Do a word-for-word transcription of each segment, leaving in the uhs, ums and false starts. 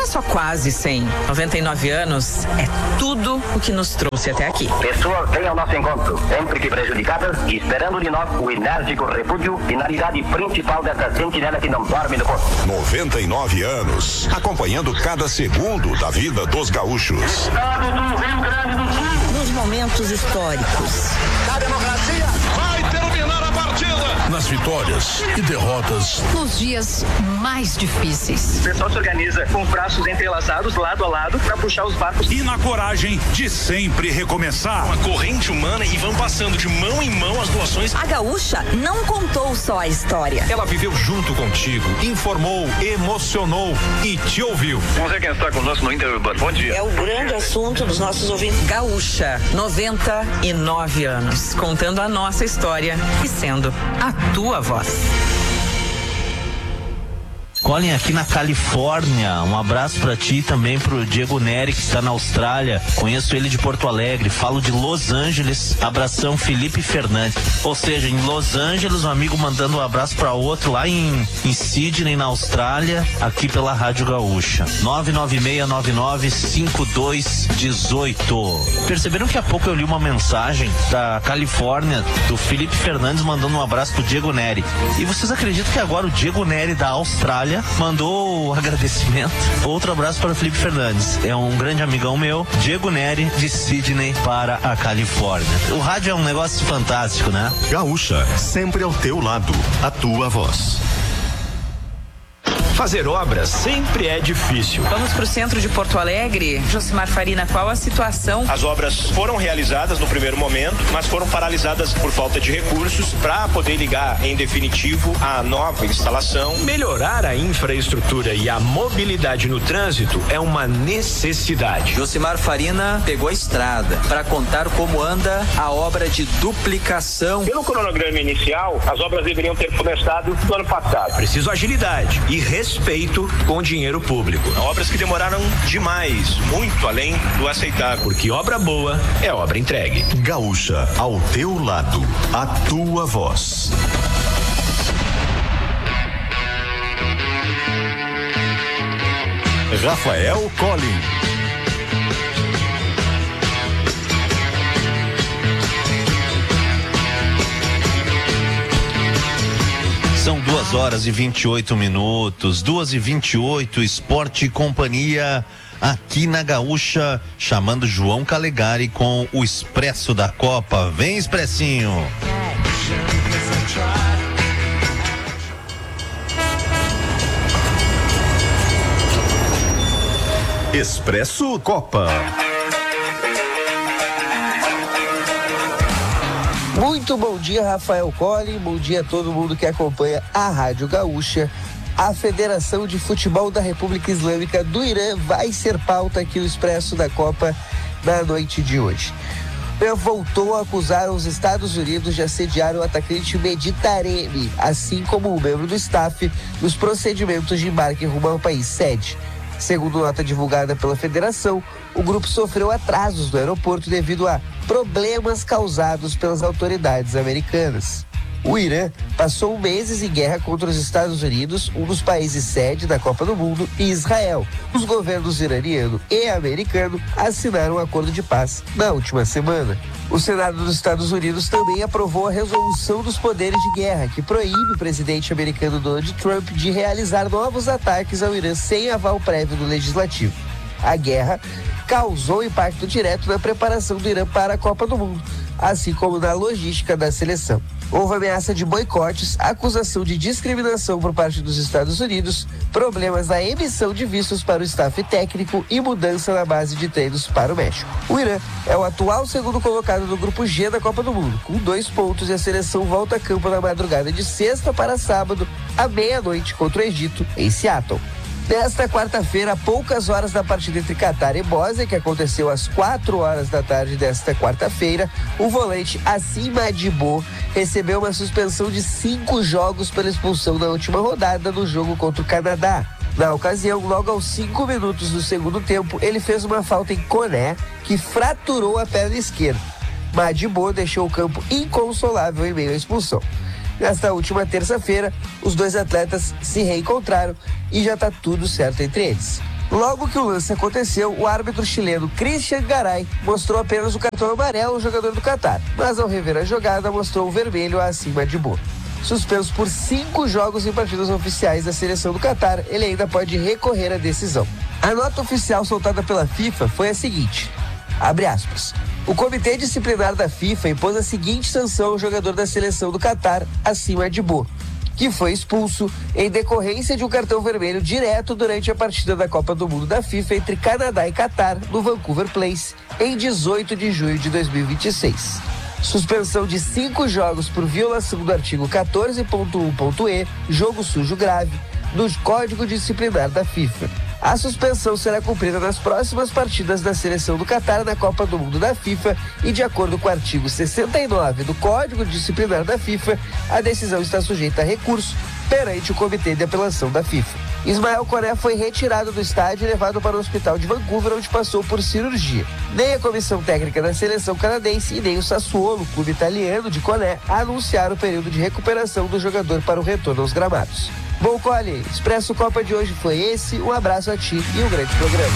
só quase cem. noventa e nove anos é tudo o que nos trouxe até aqui. Pessoas vêm ao nosso encontro, sempre que prejudicadas, e esperando de nós o enérgico repúdio, finalidade principal dessa sentinela que não dorme no posto. noventa e nove anos, acompanhando cada segundo da vida dos gaúchos. Estado do Rio Grande do Sul. Nos momentos históricos. A democracia Vai terminar a partida. Nas vitórias e derrotas. Nos dias mais difíceis. O pessoal se organiza com os braços entrelaçados, lado a lado, para puxar os barcos. E na coragem de sempre recomeçar. Uma corrente humana e vão passando de mão em mão as doações. A gaúcha não contou só a história. Ela viveu junto contigo, informou, emocionou e te ouviu. Vamos ver quem está conosco no Inter Urbano. Bom dia. É o grande assunto dos nossos ouvintes. Gaúcha, noventa e nove anos, contando a nossa história e sendo a tua voz. Colin, aqui na Califórnia, um abraço pra ti e também pro Diego Neri, que está na Austrália. Conheço ele de Porto Alegre, falo de Los Angeles. Abração, Felipe Fernandes. Ou seja, em Los Angeles, um amigo mandando um abraço pra outro lá em, em Sydney, na Austrália, aqui pela Rádio Gaúcha. nove nove seis nove nove cinco dois um oito. Perceberam que há pouco eu li uma mensagem da Califórnia, do Felipe Fernandes, mandando um abraço pro Diego Neri. E vocês acreditam que agora o Diego Neri da Austrália mandou o agradecimento? Outro abraço para o Felipe Fernandes, é um grande amigão meu. Diego Neri, de Sydney para a Califórnia. O rádio é um negócio fantástico, né? Gaúcha, sempre ao teu lado, a tua voz. Fazer obras sempre é difícil. Vamos pro centro de Porto Alegre. Josimar Farina, qual a situação? As obras foram realizadas no primeiro momento, mas foram paralisadas por falta de recursos para poder ligar em definitivo a nova instalação. Melhorar a infraestrutura e a mobilidade no trânsito é uma necessidade. Josimar Farina pegou a estrada para contar como anda a obra de duplicação. Pelo cronograma inicial, as obras deveriam ter começado no ano passado. Preciso agilidade e respeito com o dinheiro público. Obras que demoraram demais, muito além do aceitável. Porque obra boa é obra entregue. Gaúcha, ao teu lado, a tua voz. Rafael Colin. São duas horas e vinte e oito minutos, duas e vinte e oito, Esporte e Companhia aqui na Gaúcha, chamando João Calegari com o Expresso da Copa. Vem, Expressinho! Expresso Copa. Muito bom dia, Rafael Colli, bom dia a todo mundo que acompanha a Rádio Gaúcha. A Federação de Futebol da República Islâmica do Irã vai ser pauta aqui no Expresso da Copa na noite de hoje. O Irã voltou a acusar os Estados Unidos de assediar o atacante Mehdi Taremi, assim como o membro do staff, nos procedimentos de embarque rumo ao país sede. Segundo nota divulgada pela federação, o grupo sofreu atrasos no aeroporto devido a problemas causados pelas autoridades americanas. O Irã passou meses em guerra contra os Estados Unidos, um dos países sede da Copa do Mundo, e Israel. Os governos iraniano e americano assinaram um acordo de paz na última semana. O Senado dos Estados Unidos também aprovou a resolução dos poderes de guerra, que proíbe o presidente americano Donald Trump de realizar novos ataques ao Irã sem aval prévio do legislativo. A guerra causou impacto direto na preparação do Irã para a Copa do Mundo, assim como na logística da seleção. Houve ameaça de boicotes, acusação de discriminação por parte dos Estados Unidos, problemas na emissão de vistos para o staff técnico e mudança na base de treinos para o México. O Irã é o atual segundo colocado no grupo G da Copa do Mundo, com dois pontos, e a seleção volta a campo na madrugada de sexta para sábado, à meia-noite, contra o Egito, em Seattle. Nesta quarta-feira, a poucas horas da partida entre Catar e Bósnia, que aconteceu às quatro horas da tarde desta quarta-feira, o volante Assim Madibo recebeu uma suspensão de cinco jogos pela expulsão na última rodada no jogo contra o Canadá. Na ocasião, logo aos cinco minutos do segundo tempo, ele fez uma falta em Koné, que fraturou a perna esquerda. Madibo deixou o campo inconsolável em meio à expulsão. Nesta última terça-feira, os dois atletas se reencontraram e já está tudo certo entre eles. Logo que o lance aconteceu, o árbitro chileno Christian Garay mostrou apenas o cartão amarelo ao jogador do Catar, mas ao rever a jogada mostrou o vermelho acima de Bo. Suspenso por cinco jogos em partidas oficiais da seleção do Catar, ele ainda pode recorrer à decisão. A nota oficial soltada pela FIFA foi a seguinte, abre aspas, o Comitê Disciplinar da FIFA impôs a seguinte sanção ao jogador da seleção do Catar, acima de Bo, que foi expulso em decorrência de um cartão vermelho direto durante a partida da Copa do Mundo da FIFA entre Canadá e Catar, no Vancouver Place, em dezoito de junho de dois mil e vinte e seis. Suspensão de cinco jogos por violação do artigo quatorze ponto um ponto e, jogo sujo grave, do Código Disciplinar da FIFA. A suspensão será cumprida nas próximas partidas da seleção do Catar na Copa do Mundo da FIFA e, de acordo com o artigo sessenta e nove do Código Disciplinar da FIFA, a decisão está sujeita a recurso perante o Comitê de Apelação da FIFA. Ismael Koné foi retirado do estádio e levado para o hospital de Vancouver, onde passou por cirurgia. Nem a comissão técnica da seleção canadense e nem o Sassuolo, clube italiano de Koné, anunciaram o período de recuperação do jogador para o retorno aos gramados. Bom, Cole, Expresso Copa de hoje foi esse. Um abraço a ti e um grande programa.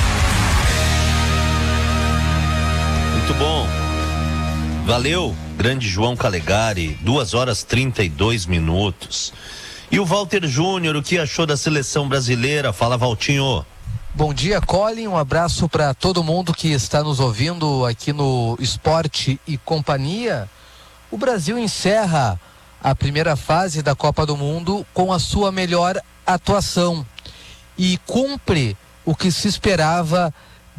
Muito bom. Valeu, grande João Calegari. duas horas e trinta e dois minutos. E o Walter Júnior, o que achou da seleção brasileira? Fala, Valtinho. Bom dia, Colin. Um abraço para todo mundo que está nos ouvindo aqui no Esporte e Companhia. O Brasil encerra a primeira fase da Copa do Mundo com a sua melhor atuação e cumpre o que se esperava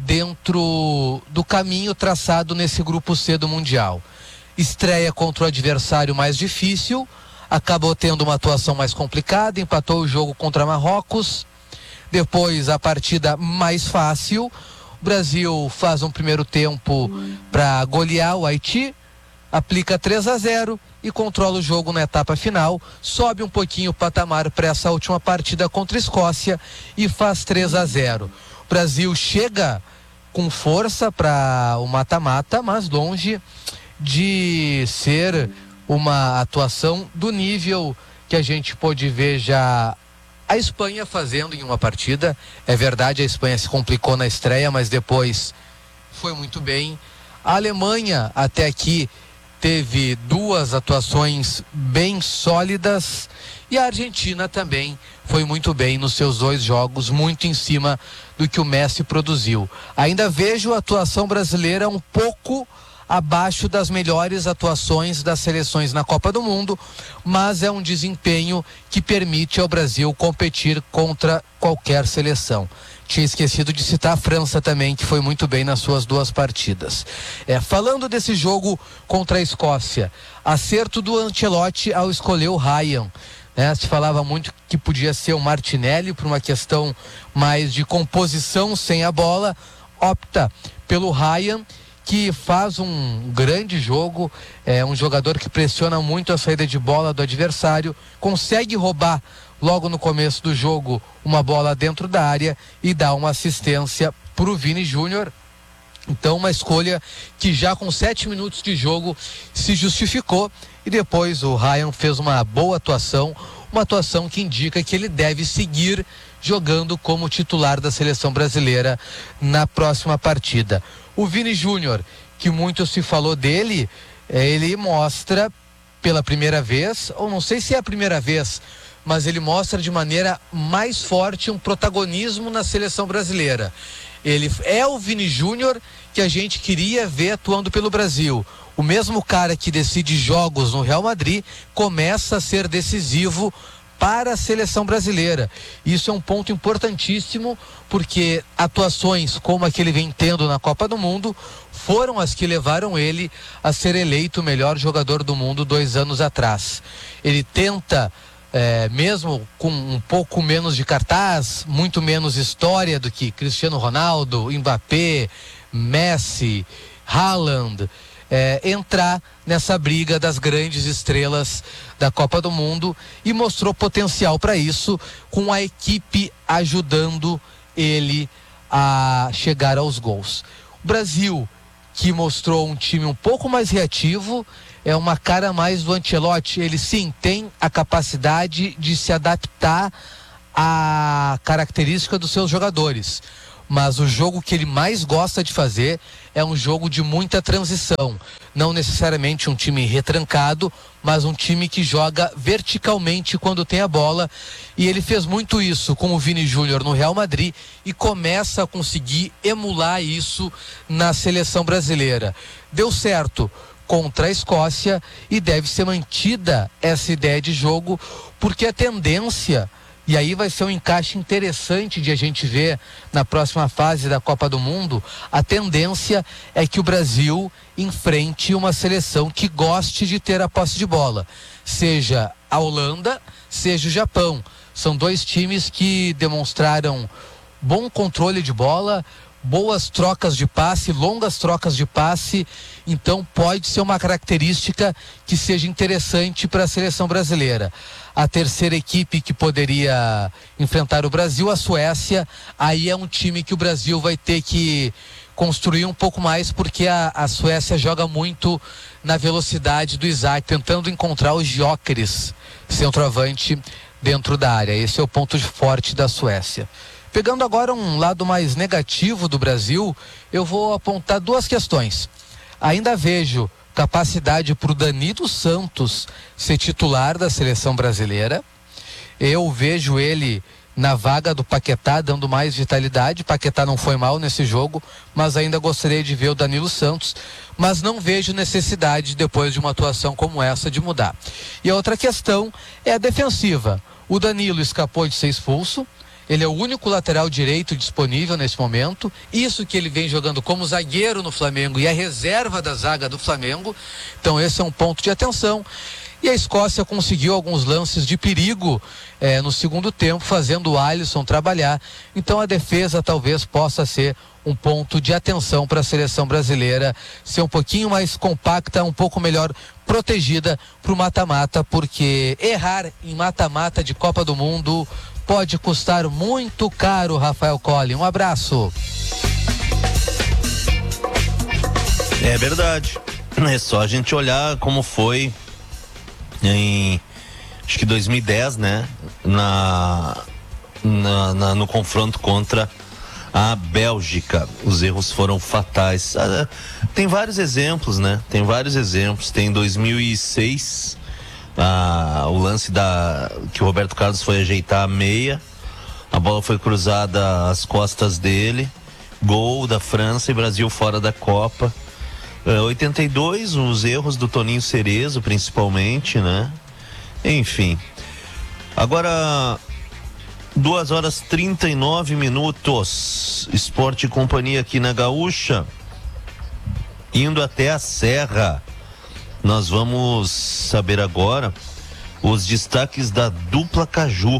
dentro do caminho traçado nesse grupo C do Mundial. Estreia contra o adversário mais difícil, acabou tendo uma atuação mais complicada, empatou o jogo contra Marrocos, depois a partida mais fácil, o Brasil faz um primeiro tempo para golear o Haiti, aplica três a zero e controla o jogo na etapa final, sobe um pouquinho o patamar para essa última partida contra a Escócia e faz três a zero. O Brasil chega com força para o mata-mata, mas longe de ser uma atuação do nível que a gente pôde ver já a Espanha fazendo em uma partida. É verdade, a Espanha se complicou na estreia, mas depois foi muito bem. A Alemanha até aqui teve duas atuações bem sólidas e a Argentina também foi muito bem nos seus dois jogos, muito em cima do que o Messi produziu. Ainda vejo a atuação brasileira um pouco abaixo das melhores atuações das seleções na Copa do Mundo, mas é um desempenho que permite ao Brasil competir contra qualquer seleção. Tinha esquecido de citar a França também, que foi muito bem nas suas duas partidas. É, falando desse jogo contra a Escócia, acerto do Ancelotti ao escolher o Ryan. Né? Se falava muito que podia ser o Martinelli por uma questão mais de composição sem a bola, opta pelo Ryan, que faz um grande jogo, é um jogador que pressiona muito a saída de bola do adversário, consegue roubar logo no começo do jogo uma bola dentro da área e dá uma assistência para o Vini Júnior. Então uma escolha que já com sete minutos de jogo se justificou e depois o Ryan fez uma boa atuação, uma atuação que indica que ele deve seguir jogando como titular da seleção brasileira na próxima partida. O Vini Júnior, que muito se falou dele, ele mostra pela primeira vez, ou não sei se é a primeira vez, mas ele mostra de maneira mais forte um protagonismo na seleção brasileira. Ele é o Vini Júnior que a gente queria ver atuando pelo Brasil. O mesmo cara que decide jogos no Real Madrid começa a ser decisivo para a seleção brasileira. Isso é um ponto importantíssimo, porque atuações como a que ele vem tendo na Copa do Mundo foram as que levaram ele a ser eleito o melhor jogador do mundo dois anos atrás. Ele tenta, é, mesmo com um pouco menos de cartaz, muito menos história do que Cristiano Ronaldo, Mbappé, Messi, Haaland, É, entrar nessa briga das grandes estrelas da Copa do Mundo e mostrou potencial para isso, com a equipe ajudando ele a chegar aos gols. O Brasil, que mostrou um time um pouco mais reativo, é uma cara mais do Ancelotti. Ele sim tem a capacidade de se adaptar a característica dos seus jogadores. Mas o jogo que ele mais gosta de fazer é um jogo de muita transição. Não necessariamente um time retrancado, mas um time que joga verticalmente quando tem a bola. E ele fez muito isso com o Vini Júnior no Real Madrid e começa a conseguir emular isso na seleção brasileira. Deu certo contra a Escócia e deve ser mantida essa ideia de jogo, porque a tendência... E aí vai ser um encaixe interessante de a gente ver na próxima fase da Copa do Mundo. A tendência é que o Brasil enfrente uma seleção que goste de ter a posse de bola. Seja a Holanda, seja o Japão. São dois times que demonstraram bom controle de bola, boas trocas de passe, longas trocas de passe. Então pode ser uma característica que seja interessante para a seleção brasileira. A terceira equipe que poderia enfrentar o Brasil, a Suécia, aí é um time que o Brasil vai ter que construir um pouco mais, porque a, a Suécia joga muito na velocidade do Isaac, tentando encontrar os Gyökeres, centroavante, dentro da área. Esse é o ponto forte da Suécia. Pegando agora um lado mais negativo do Brasil, eu vou apontar duas questões. Ainda vejo capacidade para o Danilo Santos ser titular da seleção brasileira. Eu vejo ele na vaga do Paquetá, dando mais vitalidade. Paquetá não foi mal nesse jogo, mas ainda gostaria de ver o Danilo Santos, mas não vejo necessidade, depois de uma atuação como essa, de mudar. E a outra questão é a defensiva. O Danilo escapou de ser expulso. Ele é o único lateral direito disponível nesse momento. Isso que ele vem jogando como zagueiro no Flamengo e a reserva da zaga do Flamengo. Então esse é um ponto de atenção. E a Escócia conseguiu alguns lances de perigo eh, no segundo tempo, fazendo o Alisson trabalhar. Então a defesa talvez possa ser um ponto de atenção para a seleção brasileira, ser um pouquinho mais compacta, um pouco melhor protegida para o mata-mata, porque errar em mata-mata de Copa do Mundo pode custar muito caro, Rafael Colli. Um abraço. É verdade. É só a gente olhar como foi em, acho que dois mil e dez, né? Na, na, na, no confronto contra a Bélgica. Os erros foram fatais. Ah, tem vários exemplos, né? Tem vários exemplos. Tem dois mil e seis... Ah, o lance da que o Roberto Carlos foi ajeitar a meia, a bola foi cruzada às costas dele, gol da França e Brasil fora da Copa. ah, oitenta e dois, os erros do Toninho Cerezo principalmente, né? Enfim, agora duas horas trinta e nove minutos, Esporte e Companhia aqui na Gaúcha, indo até a Serra. Nós vamos saber agora os destaques da dupla Caju.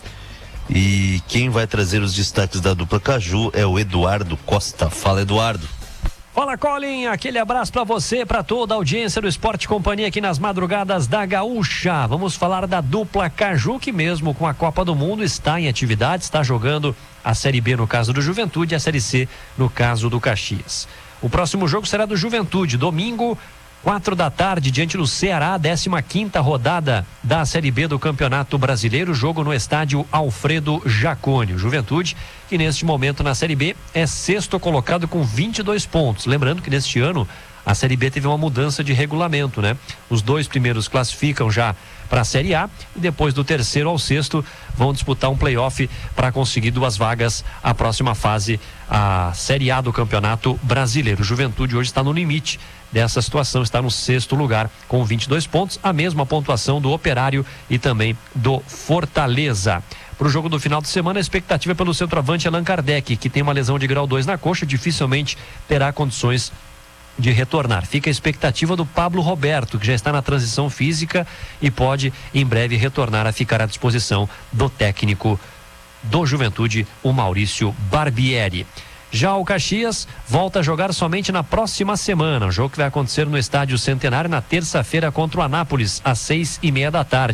E quem vai trazer os destaques da dupla Caju é o Eduardo Costa. Fala, Eduardo. Fala, Colin, aquele abraço para você, para toda a audiência do Esporte Companhia aqui nas madrugadas da Gaúcha. Vamos falar da dupla Caju, que mesmo com a Copa do Mundo está em atividade, está jogando a Série B no caso do Juventude e a Série C no caso do Caxias. O próximo jogo será do Juventude, domingo, quatro da tarde, diante do Ceará, décima quinta rodada da Série B do Campeonato Brasileiro, jogo no estádio Alfredo Jaconi. O Juventude, que neste momento na Série B é sexto colocado com vinte e dois pontos. Lembrando que neste ano a Série B teve uma mudança de regulamento, né? Os dois primeiros classificam já para a Série A e depois do terceiro ao sexto vão disputar um play-off para conseguir duas vagas à próxima fase, a Série A do Campeonato Brasileiro. O Juventude hoje está no limite dessa situação, está no sexto lugar com vinte e dois pontos, a mesma pontuação do Operário e também do Fortaleza. Para o jogo do final de semana, a expectativa é pelo centroavante Allan Kardec, que tem uma lesão de grau dois na coxa, dificilmente terá condições de retornar. Fica a expectativa do Pablo Roberto, que já está na transição física e pode em breve retornar a ficar à disposição do técnico do Juventude, o Maurício Barbieri. Já o Caxias volta a jogar somente na próxima semana. O jogo que vai acontecer no Estádio Centenário na terça-feira contra o Anápolis, às seis e meia da tarde.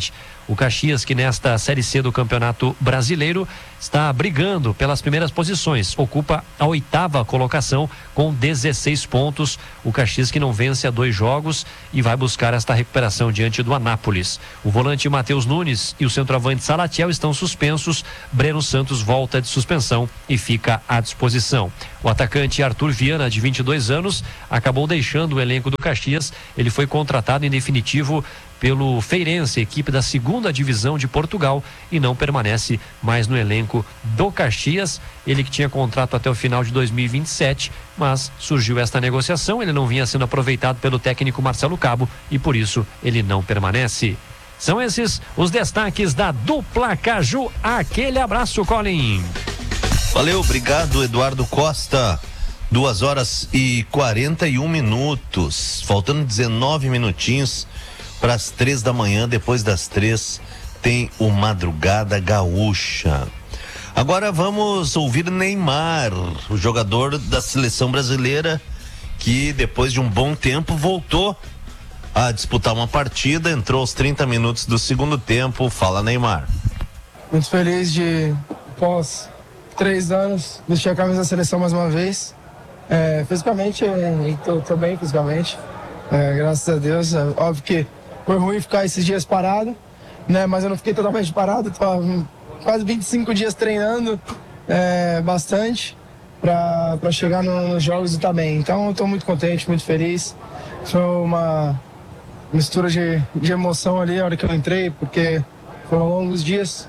O Caxias, que nesta Série C do Campeonato Brasileiro está brigando pelas primeiras posições, ocupa a oitava colocação com dezesseis pontos. O Caxias que não vence há dois jogos e vai buscar esta recuperação diante do Anápolis. O volante Matheus Nunes e o centroavante Salatiel estão suspensos. Breno Santos volta de suspensão e fica à disposição. O atacante Arthur Viana, de vinte e dois anos, acabou deixando o elenco do Caxias. Ele foi contratado em definitivo pelo Feirense, equipe da segunda divisão de Portugal, e não permanece mais no elenco do Caxias. Ele que tinha contrato até o final de dois mil e vinte e sete, mas surgiu esta negociação, ele não vinha sendo aproveitado pelo técnico Marcelo Cabo e por isso ele não permanece. São esses os destaques da dupla Caju. Aquele abraço, Colin. Valeu, obrigado, Eduardo Costa. Duas horas e quarenta e um minutos, faltando dezenove minutinhos para as três da manhã. Depois das três tem o Madrugada Gaúcha. Agora vamos ouvir Neymar, o jogador da seleção brasileira, que depois de um bom tempo voltou a disputar uma partida, entrou aos trinta minutos do segundo tempo. Fala, Neymar. Muito feliz de, após três anos, vestir a camisa da seleção mais uma vez. É, fisicamente, estou bem fisicamente, é, graças a Deus. É, óbvio que foi ruim ficar esses dias parado, né? Mas eu não fiquei totalmente parado, tô quase vinte e cinco dias treinando, é, bastante, para chegar no, nos jogos e tá bem. Então eu tô muito contente, muito feliz. Foi uma mistura de, de emoção ali a hora que eu entrei, porque foram longos dias,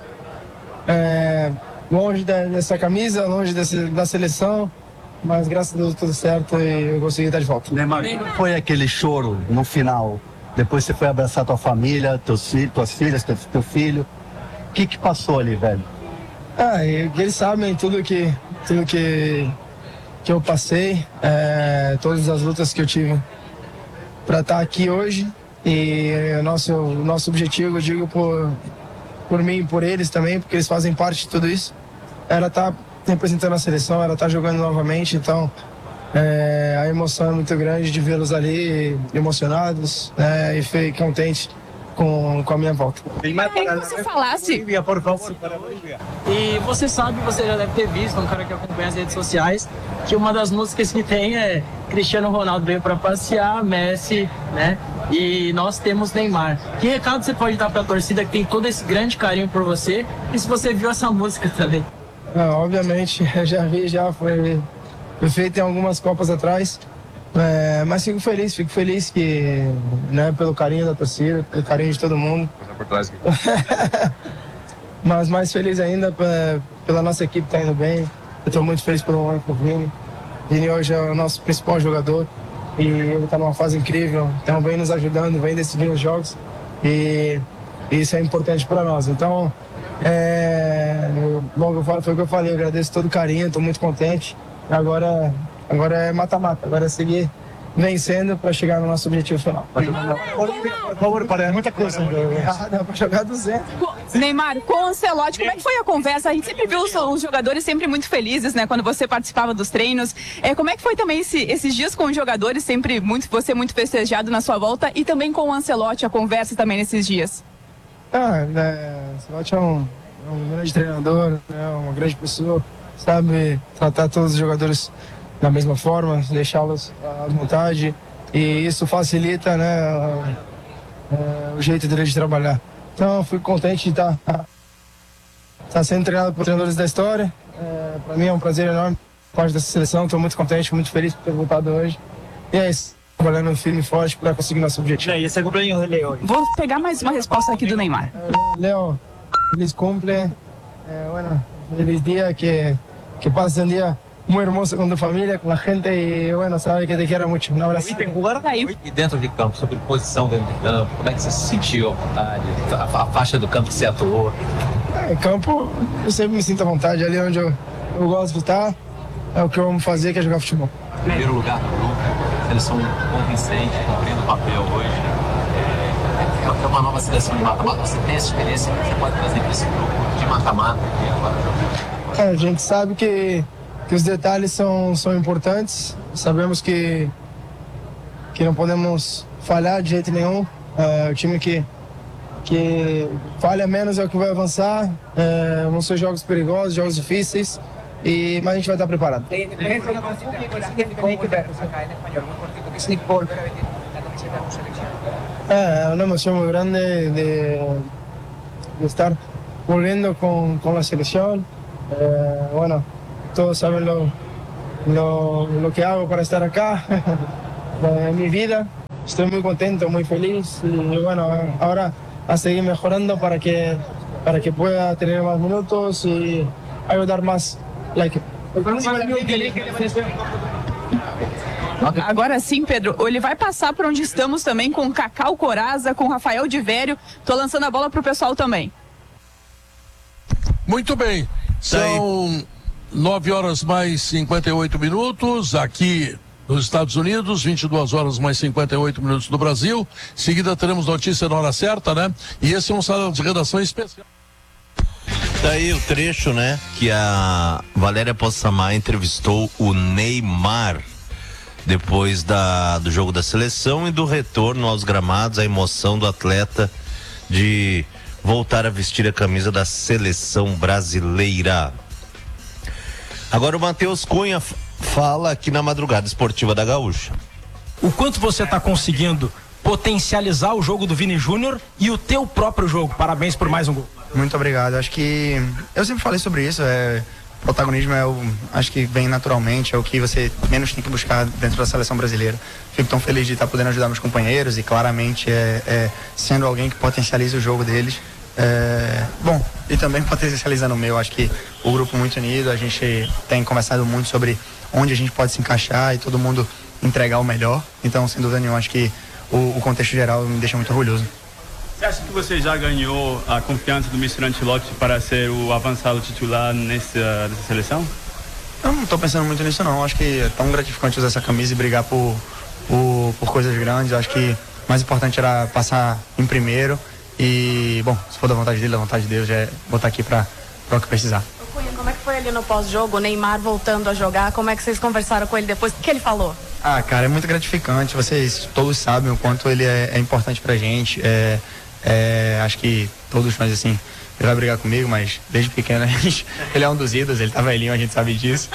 é, longe da, dessa camisa, longe desse, da seleção. Mas graças a Deus tudo certo e eu consegui estar de volta. Neymar, foi aquele choro no final? Depois você foi abraçar tua família, teus filhos, tuas filhas, teu, teu filho. O que que passou ali, velho? Ah, e, eles sabem tudo que, tudo que, que eu passei, é, todas as lutas que eu tive para estar aqui hoje. E o nosso, nosso objetivo, eu digo por, por mim e por eles também, porque eles fazem parte de tudo isso, era estar representando a seleção, ela tá jogando novamente, então é, a emoção é muito grande de vê-los ali emocionados, né, e fiquei contente com, com a minha volta. Queria que você falasse. Por favor, e você sabe, você já deve ter visto, um cara que acompanha as redes sociais, que uma das músicas que tem é Cristiano Ronaldo veio para passear, Messi, né? E nós temos Neymar. Que recado você pode dar para a torcida que tem todo esse grande carinho por você? E se você viu essa música também? Ah, obviamente, eu já vi, já foi, foi feito em algumas Copas atrás, é, mas fico feliz, fico feliz que, né, pelo carinho da torcida, pelo carinho de todo mundo. Mas mais feliz ainda pra, pela nossa equipe tá indo bem. Eu estou muito feliz pelo momento com o Vini. Vini hoje é o nosso principal jogador e ele está numa fase incrível, então vem nos ajudando, vem decidindo os jogos e, e isso é importante para nós. Então, É, bom, foi o que eu falei, eu agradeço todo o carinho, estou muito contente. Agora, agora é mata-mata, agora é seguir vencendo para chegar no nosso objetivo final. Por favor, para muita coisa. Dá para jogar duzentos. Neymar, com o Ancelotti, como é que foi a conversa? A gente sempre viu os, os jogadores sempre muito felizes, né, quando você participava dos treinos. É, como é que foi também esse, esses dias com os jogadores, sempre muito, você muito festejado na sua volta, e também com o Ancelotti, a conversa também nesses dias? Ah, né, o Ancelotti é um, é um grande treinador, né, uma grande pessoa, sabe tratar todos os jogadores da mesma forma, deixá-los à vontade, e isso facilita, né, é, o jeito dele de trabalhar. Então, fui contente de estar, estar sendo treinado por treinadores da história. É, para mim é um prazer enorme parte dessa seleção, estou muito contente, muito feliz por ter voltado hoje. E é isso. Trabalhando firme e forte para conseguir nosso objetivo. Vou pegar mais uma resposta aqui do Neymar. Leo, feliz cumple. Eh, bueno, feliz dia, que, que pases um dia muito hermoso com tua família, com a gente e, bueno, sabe que te quero muito. Um abraço. E dentro de campo, sobre posição dentro de campo, como é que você se sentiu à vontade? A, a faixa do campo que você atuou? É, campo, eu sempre me sinto à vontade. Ali onde eu, eu gosto de estar, é o que eu amo fazer, que é jogar futebol. Primeiro lugar no grupo. Seleção convincente, cumprindo o papel hoje. É, é uma nova seleção de mata-mata. Você tem essa experiência que você pode trazer para esse grupo de mata-mata que agora joga? É, a gente sabe que, que os detalhes são, são importantes. Sabemos que, que não podemos falhar de jeito nenhum. É, o time que, que falha menos é o que vai avançar. É, vão ser jogos perigosos, jogos difíceis, e, mas a gente vai estar preparado. É uma emoção muito grande de, de estar volviendo con, con la selección. Eh, bueno, todos saben lo, lo, lo que hago para estar acá, en mi vida. Estoy muy contento, muy feliz y bueno, ahora a seguir mejorando para que, para que pueda tener más minutos y ayudar más. Like. Agora sim, Pedro, ele vai passar por onde estamos também com Cacau Corazza, com Rafael de Vério. Tô lançando a bola pro pessoal também. Muito bem, são nove horas mais cinquenta e oito minutos aqui nos Estados Unidos, vinte e duas horas mais cinquenta e oito minutos no Brasil. Em seguida teremos notícia na hora certa, né? E esse é um sala de redação especial. Daí o trecho, né, que a Valéria Possamay entrevistou o Neymar depois da, do jogo da seleção e do retorno aos gramados, a emoção do atleta de voltar a vestir a camisa da seleção brasileira. Agora o Matheus Cunha fala aqui na Madrugada Esportiva da Gaúcha. O quanto você está conseguindo potencializar o jogo do Vini Júnior e o teu próprio jogo. Parabéns por mais um gol. Muito obrigado. Acho que eu sempre falei sobre isso. É, protagonismo é o, acho que vem naturalmente, é o que você menos tem que buscar dentro da seleção brasileira. Fico tão feliz de estar podendo ajudar meus companheiros e claramente é, é sendo alguém que potencializa o jogo deles. É, bom, e também potencializando o meu. Acho que o grupo muito unido, a gente tem conversado muito sobre onde a gente pode se encaixar e todo mundo entregar o melhor. Então, sem dúvida nenhuma, acho que o, o contexto geral me deixa muito orgulhoso. Você acha que você já ganhou a confiança do mister Ancelotti para ser o avançado titular nessa, nessa seleção? Eu não estou pensando muito nisso não. Acho que é tão gratificante usar essa camisa e brigar por, por, por coisas grandes. Acho que o mais importante era passar em primeiro e, bom, se for da vontade dele, da vontade de Deus, já é botar aqui para o que precisar. Cunha, como é que foi ali no pós-jogo, o Neymar voltando a jogar? Como é que vocês conversaram com ele depois? O que ele falou? Ah, cara, é muito gratificante. Vocês todos sabem o quanto ele é, é importante pra gente. É, é, acho que todos nós, assim, ele vai brigar comigo, mas desde pequeno a gente, ele é um dos ídolos, ele tá velhinho, a gente sabe disso.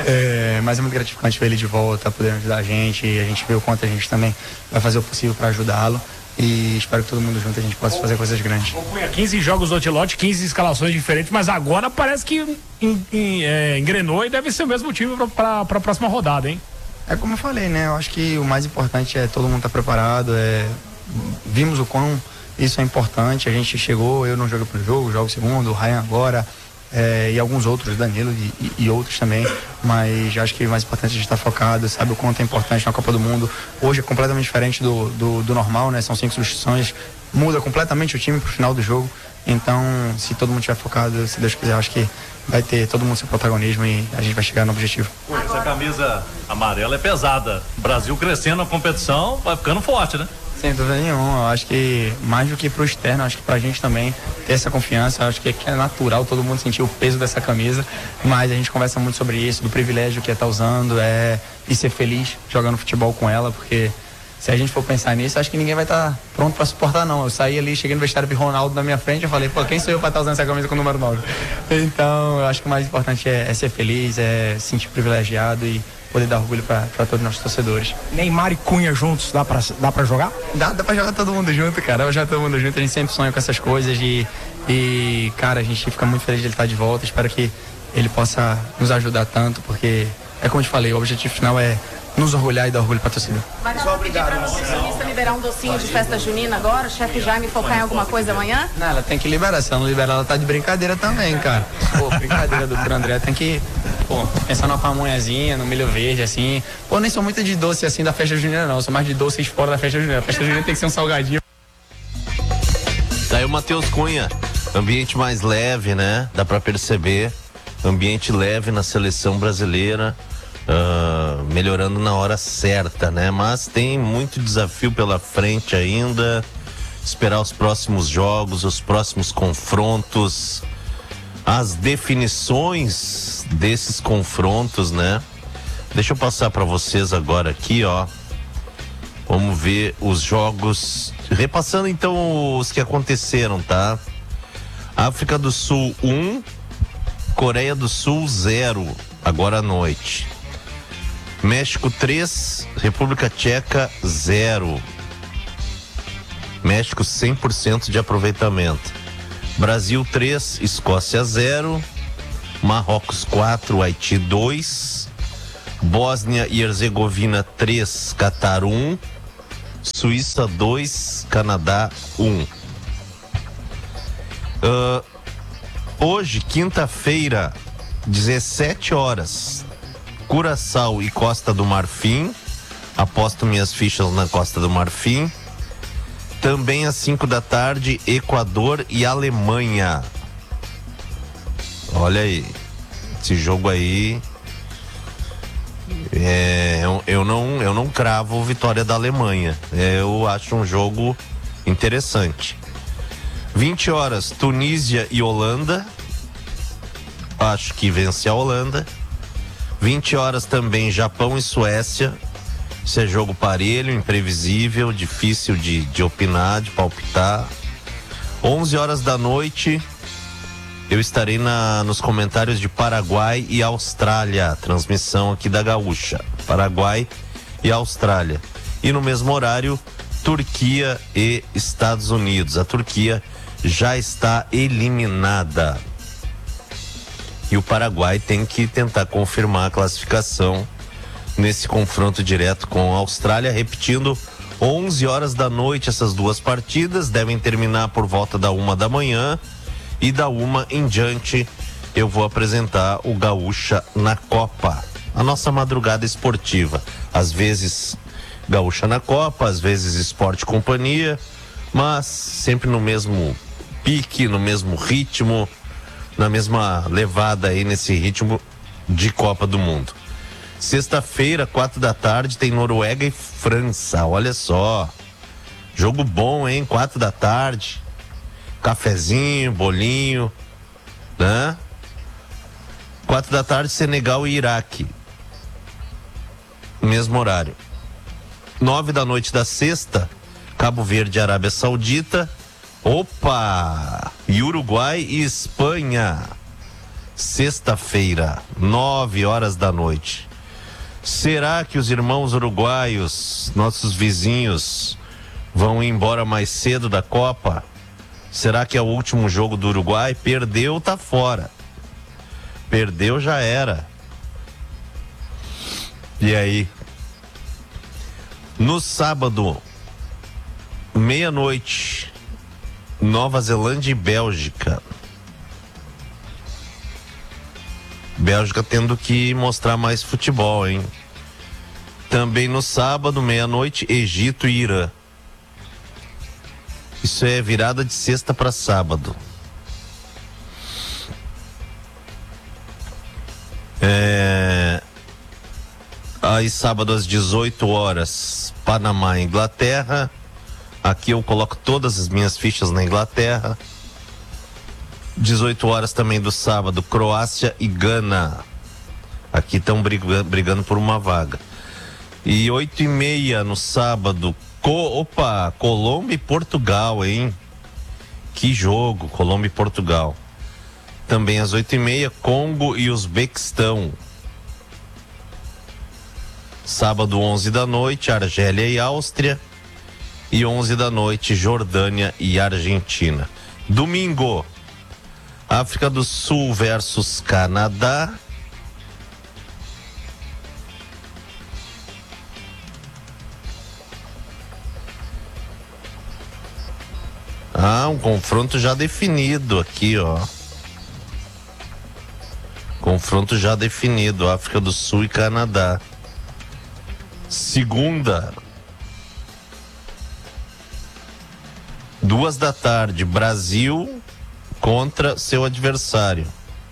É, mas é muito gratificante ver ele de volta, podendo ajudar a gente. E a gente vê o quanto a gente também vai fazer o possível para ajudá-lo. E espero que todo mundo junto a gente possa fazer coisas grandes. quinze jogos do Ancelotti, quinze escalações diferentes, mas agora parece que en, en, é, engrenou e deve ser o mesmo time para a próxima rodada, hein? É como eu falei, né? Eu acho que o mais importante é todo mundo estar preparado. É... Vimos o quão isso é importante. A gente chegou, eu não joguei pro jogo, jogo segundo, o Ryan agora, é... e alguns outros, Danilo e, e, e outros também. Mas acho que o mais importante é a gente estar focado, sabe o quanto é importante na Copa do Mundo. Hoje é completamente diferente do, do, do normal, né? São cinco substituições, muda completamente o time pro final do jogo. Então, se todo mundo estiver focado, se Deus quiser, acho que vai ter todo mundo seu protagonismo e a gente vai chegar no objetivo. Essa camisa amarela é pesada. O Brasil crescendo na competição, vai ficando forte, né? Sem dúvida nenhuma. Eu acho que mais do que pro externo, acho que pra gente também ter essa confiança. Eu acho que é natural todo mundo sentir o peso dessa camisa, mas a gente conversa muito sobre isso, do privilégio que é estar usando, é, e ser feliz jogando futebol com ela, porque se a gente for pensar nisso, acho que ninguém vai estar pronto para suportar, não. Eu saí ali, cheguei no vestiário, vi Ronaldo na minha frente, eu falei, pô, quem sou eu para estar usando essa camisa com o número nove? Então, eu acho que o mais importante é, é ser feliz, é se sentir privilegiado e poder dar orgulho para todos os nossos torcedores. Neymar e Cunha juntos, dá para dá pra jogar? Dá, dá para jogar todo mundo junto, cara. Eu já todo mundo junto, a gente sempre sonha com essas coisas e, e, cara, a gente fica muito feliz de ele estar de volta. Espero que ele possa nos ajudar tanto, porque, é como eu te falei, o objetivo final é nos orgulhar e dar orgulho pra torcida. Mas só pedir pra nutricionista liberar um docinho de festa junina agora, o chefe Jaime focar em alguma coisa amanhã? Não, ela tem que liberar, se ela não liberar, ela tá de brincadeira também, cara. Pô, brincadeira do doutor André, tem que, pô, pensar numa pamonhazinha, no milho verde, assim. Pô, nem sou muito de doce, assim, da festa junina, não, eu sou mais de doces fora da festa junina. A festa junina tem que ser um salgadinho. Daí o Matheus Cunha, ambiente mais leve, né? Dá pra perceber, ambiente leve na seleção brasileira. Uh, melhorando na hora certa, né? Mas tem muito desafio pela frente ainda. Esperar os próximos jogos, os próximos confrontos, as definições desses confrontos, né? Deixa eu passar para vocês agora aqui, ó. Vamos ver os jogos Repassando então os que aconteceram, tá? África do Sul um, Coreia do Sul zero, agora à noite. México três, República Tcheca zero. México cem por cento de aproveitamento. Brasil três, Escócia zero. Marrocos quatro, Haiti dois. Bósnia e Herzegovina três, Catar um. Suíça dois, Canadá um. Uh, hoje, quinta-feira, dezessete horas, Curaçao e Costa do Marfim. Aposto minhas fichas na Costa do Marfim. Também às cinco da tarde, Equador e Alemanha. Olha aí, esse jogo aí, é, eu, eu, não, eu não cravo vitória da Alemanha. Eu acho um jogo interessante. vinte horas, Tunísia e Holanda. Acho que vence a Holanda. vinte horas também, Japão e Suécia. Esse é jogo parelho, imprevisível, difícil de, de opinar, de palpitar. onze horas da noite, eu estarei na, nos comentários de Paraguai e Austrália. Transmissão aqui da Gaúcha. Paraguai e Austrália. E no mesmo horário, Turquia e Estados Unidos. A Turquia já está eliminada. E o Paraguai tem que tentar confirmar a classificação nesse confronto direto com a Austrália. Repetindo, onze horas da noite essas duas partidas devem terminar por volta da uma da manhã, e da uma em diante eu vou apresentar o Gaúcha na Copa, a nossa madrugada esportiva. Às vezes Gaúcha na Copa, às vezes Esporte Companhia, mas sempre no mesmo pique, no mesmo ritmo, na mesma levada aí, nesse ritmo de Copa do Mundo. Sexta-feira, quatro da tarde, tem Noruega e França. Olha só, jogo bom, hein? Quatro da tarde, cafezinho, bolinho, né? Quatro da tarde, Senegal e Iraque, mesmo horário. Nove da noite da sexta, Cabo Verde e Arábia Saudita. Opa! E Uruguai e Espanha. Sexta-feira, nove horas da noite. Será que os irmãos uruguaios, nossos vizinhos, vão embora mais cedo da Copa? Será que é o último jogo do Uruguai? Perdeu, tá fora. Perdeu, já era. E aí? No sábado, meia-noite, Nova Zelândia e Bélgica. Bélgica tendo que mostrar mais futebol, hein? Também no sábado, meia-noite, Egito e Irã. Isso é virada de sexta para sábado. É... Aí sábado às dezoito horas, Panamá e Inglaterra. Aqui eu coloco todas as minhas fichas na Inglaterra. dezoito horas também do sábado, Croácia e Gana. Aqui estão brigando, brigando por uma vaga. E oito e meia no sábado, Co, opa, Colômbia e Portugal, hein? Que jogo, Colômbia e Portugal. Também às oito e meia, Congo e Uzbequistão. Sábado, onze da noite, Argélia e Áustria. E onze da noite, Jordânia e Argentina. Domingo, África do Sul versus Canadá. Ah, um confronto já definido aqui, ó. Confronto já definido, África do Sul e Canadá. Segunda, duas da tarde, Brasil contra seu adversário.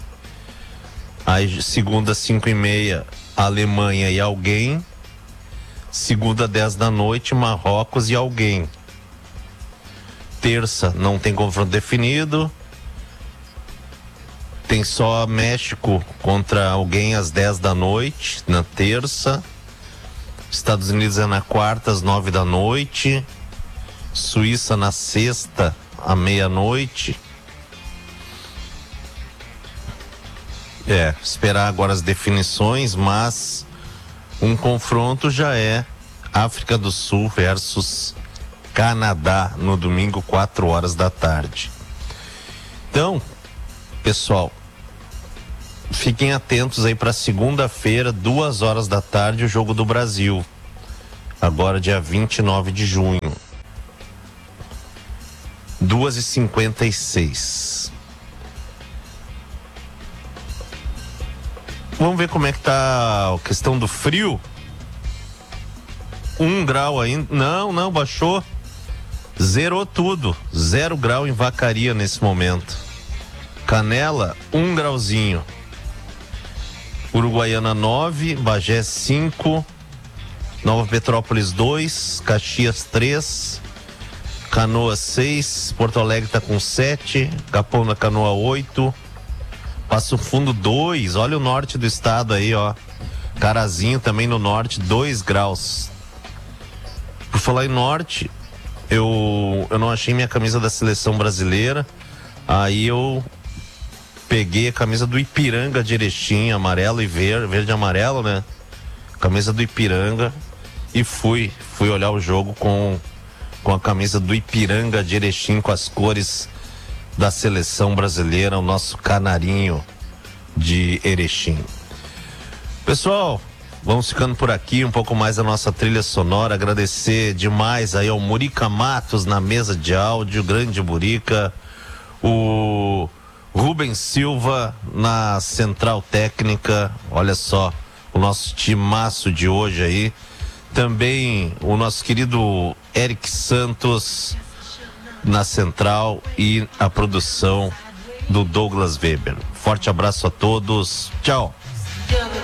Aí segunda, cinco e meia, Alemanha e alguém. Segunda, dez da noite, Marrocos e alguém. Terça, não tem confronto definido. Tem só México contra alguém às dez da noite, na terça. Estados Unidos é na quarta, às nove da noite. Suíça na sexta, à meia-noite. É, esperar agora as definições, mas um confronto já é África do Sul versus Canadá no domingo, quatro horas da tarde. Então, pessoal, fiquem atentos aí para segunda-feira, duas horas da tarde, o jogo do Brasil. Agora, dia vinte e nove de junho. duas e cinquenta e seis. Vamos ver como é que tá a questão do frio. Um grau ainda. Não, não, baixou. Zerou tudo. Zero grau em Vacaria nesse momento. Canela, um grauzinho. Uruguaiana nove, Bagé cinco, Nova Petrópolis dois, Caxias três, Canoas seis, Porto Alegre tá com sete, Capão da Canoa oito, Passo Fundo dois, olha o norte do estado aí, ó. Carazinho também no norte, dois graus. Por falar em norte, eu, eu não achei minha camisa da seleção brasileira, aí eu peguei a camisa do Ipiranga de Erechim, amarelo e verde, verde e amarelo, né? Camisa do Ipiranga, e fui, fui olhar o jogo com, com a camisa do Ipiranga de Erechim, com as cores da seleção brasileira, o nosso canarinho de Erechim. Pessoal, vamos ficando por aqui, um pouco mais da nossa trilha sonora. Agradecer demais aí ao Murica Matos na mesa de áudio, grande Murica, o Rubens Silva na central técnica, olha só, o nosso timaço de hoje aí. Também o nosso querido Eric Santos na central e a produção do Douglas Weber. Forte abraço a todos, tchau.